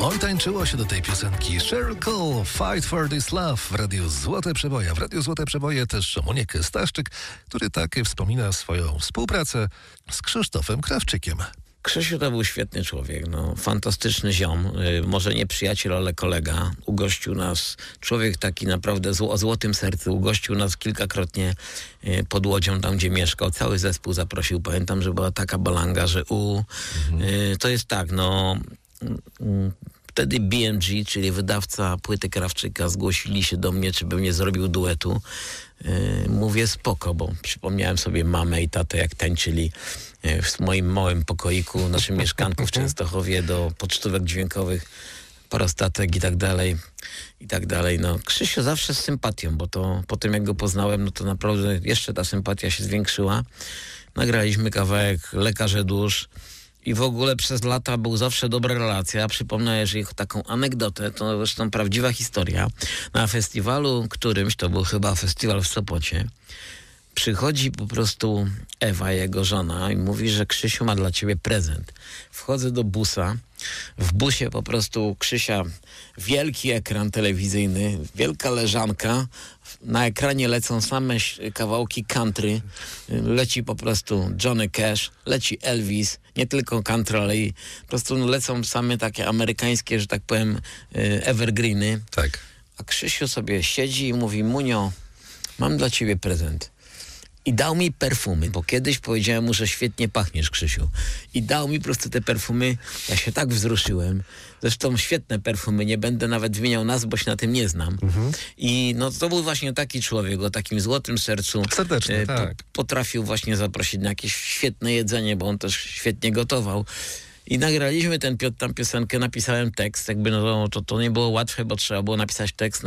Oj, tańczyło się do tej piosenki. Cheryl Cole, Fight for this Love w Radiu Złote Przeboje. W Radiu Złote Przeboje też Moniek Staszczyk, który tak wspomina swoją współpracę z Krzysztofem Krawczykiem. Krzysiu to był świetny człowiek, fantastyczny ziom, może nie przyjaciel, ale kolega. Ugościł nas, człowiek taki naprawdę o złotym sercu, ugościł nas kilkakrotnie pod Łodzią, tam gdzie mieszkał. Cały zespół zaprosił, pamiętam, że była taka balanga, że to jest tak, wtedy BMG, czyli wydawca płyty Krawczyka, zgłosili się do mnie, czy bym nie zrobił duetu. Mówię spoko, bo przypomniałem sobie mamę i tatę, jak tańczyli w moim małym pokoiku, naszym mieszkanku w Częstochowie, do pocztówek dźwiękowych, parastatek i tak dalej. Krzysiu zawsze z sympatią, bo to po tym, jak go poznałem, to naprawdę jeszcze ta sympatia się zwiększyła. Nagraliśmy kawałek Lekarze Dusz. I w ogóle przez lata był zawsze dobra relacja. Przypomnę, jeżeli taką anegdotę, to zresztą prawdziwa historia. Na festiwalu którymś, to był chyba festiwal w Sopocie, przychodzi po prostu Ewa, jego żona, i mówi, że Krzysiu ma dla ciebie prezent. Wchodzę do busa. W busie po prostu Krzysia wielki ekran telewizyjny, wielka leżanka. Na ekranie lecą same kawałki country. Leci po prostu Johnny Cash, leci Elvis. Nie tylko country, ale i po prostu lecą same takie amerykańskie, że tak powiem, evergreeny. Tak. A Krzysiu sobie siedzi i mówi: Munio, mam dla ciebie prezent. I dał mi perfumy, bo kiedyś powiedziałem mu, że świetnie pachniesz, Krzysiu. I dał mi po prostu te perfumy. Ja się tak wzruszyłem. Zresztą świetne perfumy, nie będę nawet wymieniał nazw, bo się na tym nie znam. I to był właśnie taki człowiek o takim złotym sercu. Serdeczny, tak. Potrafił właśnie zaprosić na jakieś świetne jedzenie, bo on też świetnie gotował. I nagraliśmy tam piosenkę, napisałem tekst, to nie było łatwe, bo trzeba było napisać tekst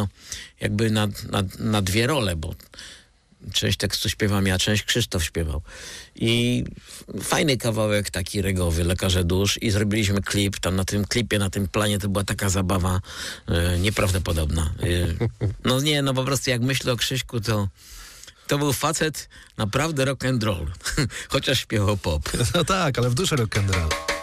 na dwie role, bo część tekstu śpiewam ja, część Krzysztof śpiewał. I fajny kawałek taki regowy, Lekarze Dusz, i zrobiliśmy klip. Tam na tym klipie, na tym planie to była taka zabawa nieprawdopodobna. Po prostu jak myślę o Krzyśku, to był facet naprawdę rock and roll, chociaż śpiewał pop. No tak, ale w duszy rock and roll.